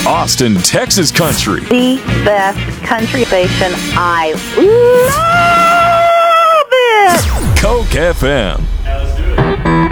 Austin, Texas country. The best country station. I love it. Coke FM.